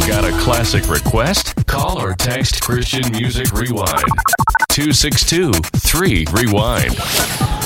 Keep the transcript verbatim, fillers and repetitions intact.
Got a classic request? Call or text Christian Music Rewind. two six two, three, rewind.